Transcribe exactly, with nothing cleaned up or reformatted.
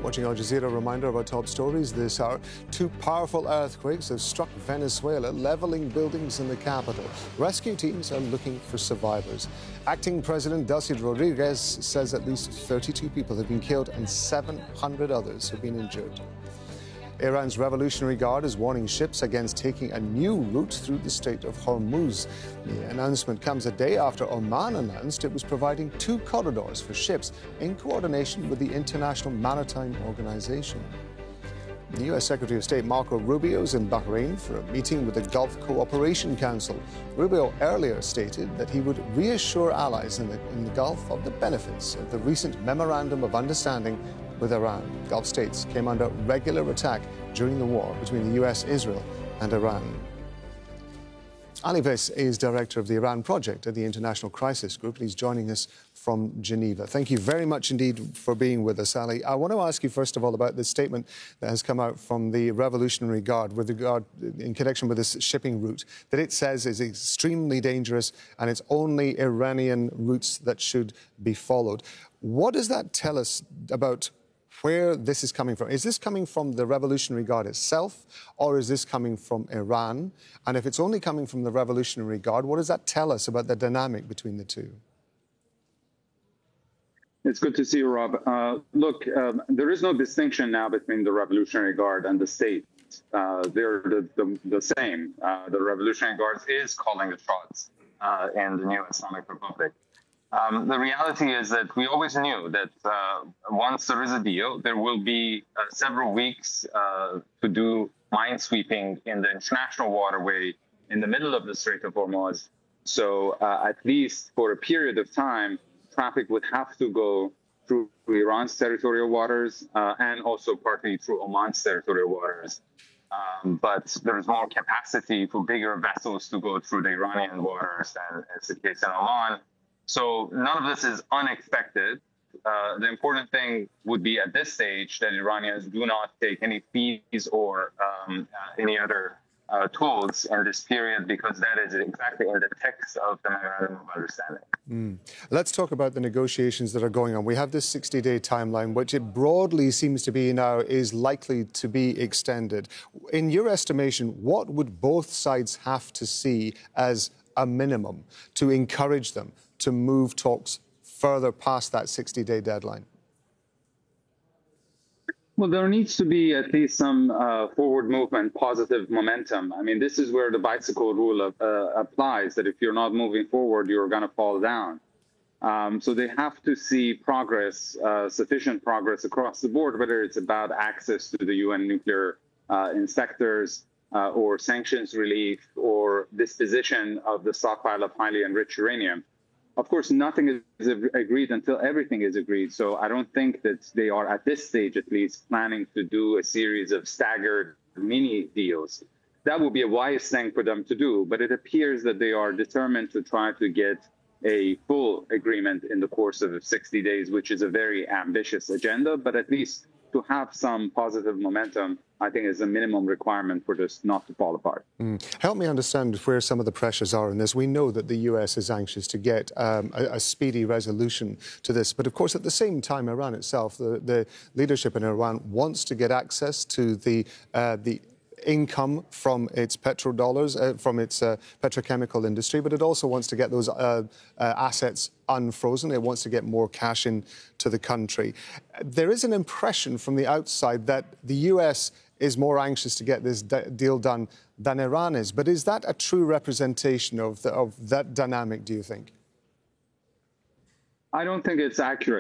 Watching Al Jazeera, reminder about top stories this hour. Two powerful earthquakes have struck Venezuela, leveling buildings in the capital. Rescue teams are looking for survivors. Acting President Delcy Rodriguez says at least thirty-two people have been killed and seven hundred others have been injured. Iran's Revolutionary Guard is warning ships against taking a new route through the Strait of Hormuz. The announcement comes a day after Oman announced it was providing two corridors for ships in coordination with the International Maritime Organization. The U S Secretary of State Marco Rubio is in Bahrain for a meeting with the Gulf Cooperation Council. Rubio earlier stated that he would reassure allies in the, in the Gulf of the benefits of the recent Memorandum of Understanding with Iran. Gulf states came under regular attack during the war between the U S, Israel, and Iran. Ali Vaez is director of the Iran Project at the International Crisis Group, and he's joining us from Geneva. Thank you very much indeed for being with us, Ali. I want to ask you, first of all, about this statement that has come out from the Revolutionary Guard with regard in connection with this shipping route that it says is extremely dangerous and it's only Iranian routes that should be followed. What does that tell us about where this is coming from? Is this coming from the Revolutionary Guard itself, or is this coming from Iran? And if it's only coming from the Revolutionary Guard, what does that tell us about the dynamic between the two? It's good to see you, Rob. Uh, look, um, there is no distinction now between the Revolutionary Guard and the state. Uh, they're the, the, the same. Uh, the Revolutionary Guard is calling the shots uh, in the new Islamic Republic. Um, the reality is that we always knew that uh, once there is a deal, there will be uh, several weeks uh, to do minesweeping in the international waterway in the middle of the Strait of Hormuz. So uh, at least for a period of time, traffic would have to go through Iran's territorial waters uh, and also partly through Oman's territorial waters. Um, but there's more capacity for bigger vessels to go through the Iranian waters than is the case in Oman. So none of this is unexpected. Uh, the important thing would be at this stage that Iranians do not take any fees or um, uh, any other uh, tools in this period, because that is exactly in the text of the Memorandum of Understanding. Mm. Let's talk about the negotiations that are going on. We have this sixty-day timeline, which it broadly seems to be now is likely to be extended. In your estimation, what would both sides have to see as a minimum to encourage them to move talks further past that sixty-day deadline? Well, there needs to be at least some uh, forward movement, positive momentum. I mean, this is where the bicycle rule of, uh, applies, that if you're not moving forward, you're going to fall down. Um, so they have to see progress, uh, sufficient progress across the board, whether it's about access to the U N nuclear uh, inspectors, uh, or sanctions relief, or disposition of the stockpile of highly enriched uranium. Of course, nothing is agreed until everything is agreed. So I don't think that they are, at this stage at least, planning to do a series of staggered mini deals. That would be a wise thing for them to do. But it appears that they are determined to try to get a full agreement in the course of sixty days, which is a very ambitious agenda. But at least to have some positive momentum, I think, is a minimum requirement for this not to fall apart. Mm. Help me understand where some of the pressures are in this. We know that the U S is anxious to get um, a, a speedy resolution to this. But, of course, at the same time, Iran itself, the, the leadership in Iran wants to get access to the uh, the income from its petrodollars, uh, from its uh, petrochemical industry, but it also wants to get those uh, uh, assets unfrozen. It wants to get more cash into the country. There is an impression from the outside that the U S is more anxious to get this de- deal done than Iran is. But is that a true representation of, the, of that dynamic, do you think? I don't think it's accurate.